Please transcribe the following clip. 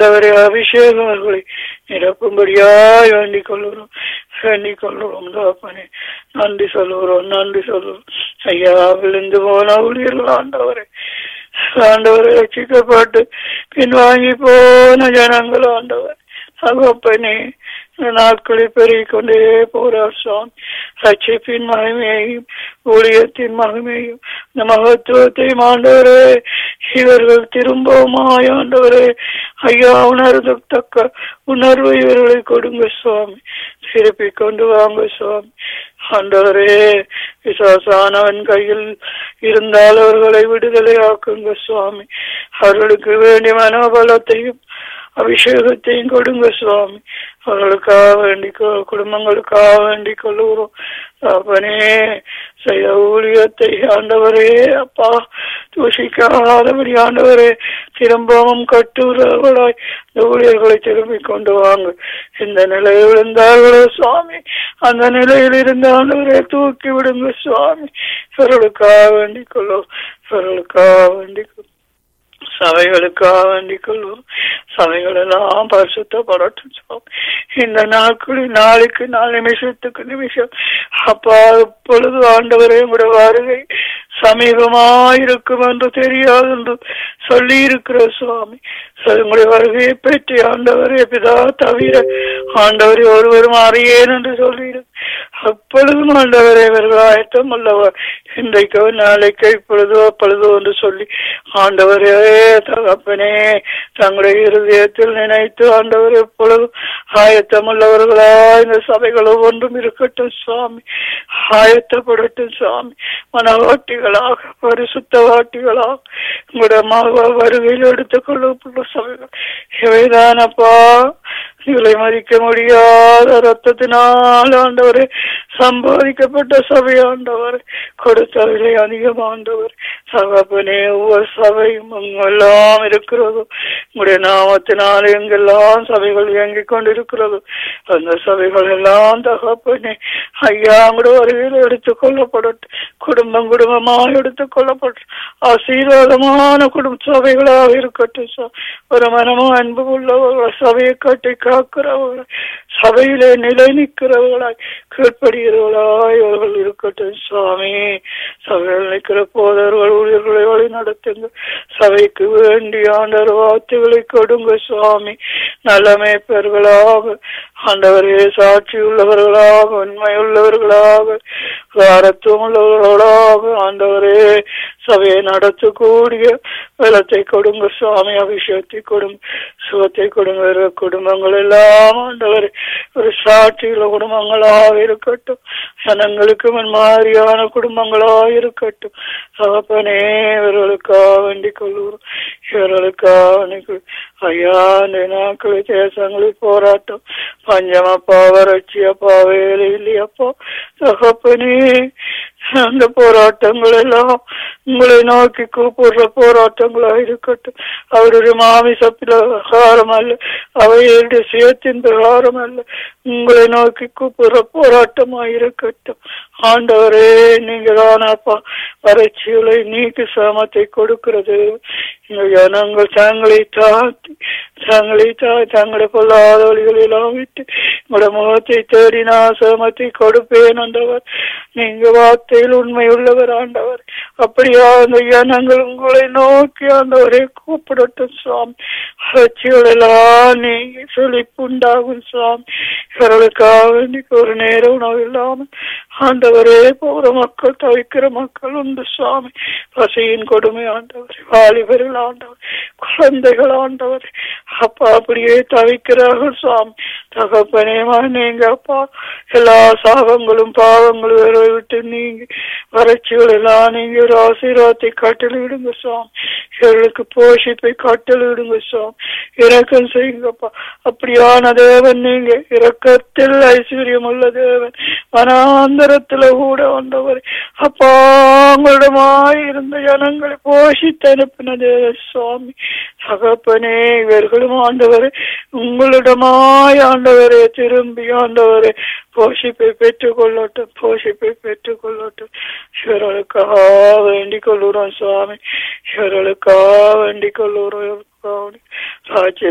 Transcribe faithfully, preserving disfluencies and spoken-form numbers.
அவரை அபிஷேகம் அவர்களை நிரப்பும்படியாய் வேண்டிக் கொள்ளுறோம் வேண்டிக் கொள்ளுறோம் தாப்பனே. நன்றி சொல்லுகிறோம் நன்றி சொல்லுறோம் ஐயா. விழுந்து போன ஊழியர்கள் ஆண்டவரை ஆண்டவரை ரட்சிக்கப்பட்டு பின்வாங்கி போன ஜனங்கள் ஆண்டவர் தகப்பனே நாட்களை பெருகிக் கொண்டே போறார் சுவாமி. ரட்சிப்பின் மகிமையையும் ஊழியத்தின் மகிமையும் இந்த மகத்துவத்தையும் ஆண்டவரே இவர்கள் திரும்பவுமாய் ஆண்டவரே ஐயா உணர்ந்தக்க உணர்வு இவர்களை கொடுங்க சுவாமி. திருப்பி கொண்டு வாங்க சுவாமி. ஆண்டவரே விசுவாசானவன் கையில் இருந்தால் அவர்களை விடுதலை ஆக்குங்க சுவாமி. அவர்களுக்கு வேண்டிய மனோபலத்தையும் அபிஷேகத்தையும் கொடுங்க சுவாமி. அவர்களுக்காக வேண்டிக் குடும்பங்களுக்காக வேண்டிக் கொள்ளுகிறோம் அப்பனே. செய்த ஊழியத்தை ஆண்டவரே அப்பா தூஷிக்காதபடி ஆண்டவரே திரும்பவும் கட்டுறவர்களாய் இந்த ஊழியர்களை திரும்பி கொண்டு வாங்க. இந்த நிலையில் விழுந்தார்களோ சுவாமி அந்த நிலையில் இருந்த ஆண்டவரை தூக்கி விடுங்க சுவாமி. இவர்களுக்காக வேண்டிக் கொள்ளும் இவர்களுக்காக வேண்டிக் கொள்ளும் சபைகளுக்காக வேண்டிக் கொள்வோம். சபைகள் எல்லாம் பரிசுத்தப்படட்டும் சுவாமி. இந்த நாட்களில் நாளுக்கு நாள் நிமிஷத்துக்கு நிமிஷம் அப்பா இப்பொழுது ஆண்டவரே உடைய வருகை சமீபமாயிருக்கும் என்று தெரியாது என்று சொல்லி இருக்கிற சுவாமி. உங்களுடைய வருகையை பற்றி ஆண்டவரே பிதா தவிர ஆண்டவரை ஒருவரும் அறியேன் என்று சொல்லியிருக்கு. அப்பொழுதும் ஆண்டவரே இவர்கள் ஆயத்தம் அல்லவர் இன்றைக்கோ நாளைக்கோ இப்பொழுதோ அப்பொழுதோ என்று சொல்லி ஆண்டவரே தகப்பனே தங்களுடைய இருதயத்தில் நினைத்து ஆண்டவர் எப்பொழுதும் ஆயத்தம் உள்ளவர்களா இந்த சபைகள் ஒவ்வொன்றும் இருக்கட்டும் சுவாமி. ஆயத்தப்படட்டும் சுவாமி. மனவாட்டிகளாக பரிசுத்த வாட்டிகளாக உங்களுடைய வருகையில் எடுத்துக் கொள்ளப்பட்ட சபைகள் இவைதானப்பா. இவளை மதிக்க முடியாத ரத்தத்தினால் ஆண்டவரை சம்பாதிக்கப்பட்ட சபை ஆண்டவர் கொடுத்த விலை அதிகம் ஆண்டவர் சகப்பனே. ஒவ்வொரு சபையும் எல்லாம் இருக்கிறதோ உங்களுடைய நாமத்தினால் எங்கெல்லாம் சபைகள் இயங்கிக் கொண்டிருக்கிறதோ அந்த சபைகள் எல்லாம் தகப்பனே ஐயா உங்களுடைய வருகையில் எடுத்துக் கொள்ளப்படட்டும். குடும்பம் குடும்பமாக எடுத்துக் கொள்ளப்பட்டு ஆசீர்வாதமான குடும்ப சபைகளாக இருக்கட்டும். ஒரு மனமும் அன்பு உள்ளவர்கள் சபையை கட்டி காக்கிறவர்களாய் சபையிலே நிலை நிற்கிறவர்களாய் கீழ்ப்படுகிறவர்களாய் அவர்கள் இருக்கட்டும் சுவாமி. சபையில் நிற்கிற போதவர்கள் ஊழியர்களை வழி நடத்துங்க. சபைக்கு வேண்டிய ஆண்டவர் வார்த்தைகளை கொடுங்க சுவாமி. நல்லமை பெறுகளாக ஆண்டவரே சாட்சி உள்ளவர்களாக உண்மை உள்ளவர்களாக வாரத்துவம் உள்ளவர்களாக ஆண்டவரே சபையை நடத்தக்கூடிய பலத்தை கொடுங்க சுவாமி. அபிஷேகத்தை கொடுங்க சுகத்தை கொடுங்க. குடும்பங்கள் எல்லாம் ஆண்டவர் ஒரு சாட்சியுள்ள குடும்பங்களாக இருக்கட்டும். ஜனங்களுக்கு மாதிரியான குடும்பங்களாக இருக்கட்டும். தகப்பனே இவர்களுக்காக வேண்டிக் கொள்ளுவோம். இவர்களுக்காக ஐயா இந்த நாட்களில் தேசங்களில் போராட்டம் பஞ்சமப்பா வறட்சியப்பா வேலை இல்லையப்பா தகப்பனே அந்த போராட்டங்கள் எல்லாம் உங்களை நோக்கி கூப்பிடுற போராட்டங்களா இருக்கட்டும். அவருடைய மாமிச பிரகாரம் அல்ல அவையுடைய சுயத்தின் பிரகாரம் அல்ல உங்களை நோக்கி கூப்பிடுற போராட்டமா இருக்கட்டும். ஆண்டவரே நீங்க தானப்பா வறட்சிகளை நீக்கி சமத்தை கொடுக்கிறது. இந்த ஜனங்கள் தங்களை தாழ்த்தி தங்களை தாய் தங்களை பொல்லாத வழிகளெல்லாம் விட்டு உங்களோட முகத்தை தேடினா சமத்தை கொடுப்பேன் ஆண்டவர். நீங்க வார்த்தையில் உண்மை உள்ளவர் ஆண்டவர். அப்படியா அந்த ஜனங்கள் உங்களை நோக்கி ஆண்டவரை கூப்பிடட்டும் சுவாமி. வறட்சிகள் எல்லாம் நீங்கி செழிப்புண்டாகும் சுவாமி. இவர்களுக்காக இன்னைக்கு ஒரு நேர உணவு இல்லாமல் ஆண்டவரே போற மக்கள் தவிக்கிற மக்கள் உண்டு சுவாமி. பசியின் கொடுமை ஆண்டவர். வாலிபர்கள் ஆண்டவர். குழந்தைகள் ஆண்டவர் அப்பா அப்படியே தவிக்கிறார்கள் சுவாமி. தகப்பனே நீங்க அப்பா எல்லா சாபங்களும் பாவங்களும் விரை விட்டு நீங்க வறட்சிகள் எல்லாம் நீங்க ஒரு ஆசீர்வாதத்தை கட்டளை விடுங்க சுவாமி. இவர்களுக்கு போஷிப்பை கட்டளை விடுங்க சுவாமி. இரக்கம் செய்யுங்கப்பா. அப்படியான தேவன் நீங்க இரக்கத்தில் ஐஸ்வர்யம் உள்ள தேவன். வனாந்தரத்துல கூட வந்தவர் அப்பா உங்களிடமாய் இருந்த ஜனங்களை போஷித்து அனுப்பின தேவ சுவாமி. தகப்பனே இவர்களும் ஆண்டவரே உங்களிடமாய் ஆண்டவரே திரும்பி ஆண்டவரே போஷிப்பை பெற்றுக் கொள்ளட்டும் போஷிப்பை பெற்றுக் கொள்ளட்டும். இவர்களுக்காக வேண்டிக் கொள்ளுறோம் சுவாமி. இவர்களுக்காக வேண்டிக் கொள்ளுறோம் ராஜ்ய